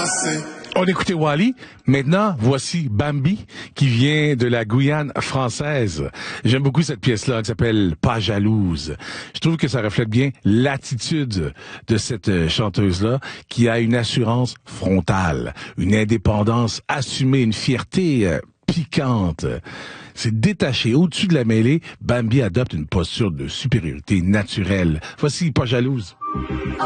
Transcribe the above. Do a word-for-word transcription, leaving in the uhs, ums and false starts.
passer. On écoutait Wally. Maintenant, voici Bambi, qui vient de la Guyane française. J'aime beaucoup cette pièce-là, elle s'appelle Pas jalouse. Je trouve que ça reflète bien l'attitude de cette chanteuse-là, qui a une assurance frontale, une indépendance assumée, une fierté euh, piquante. C'est détaché. Au-dessus de la mêlée, Bambi adopte une posture de supériorité naturelle. Voici Pas jalouse.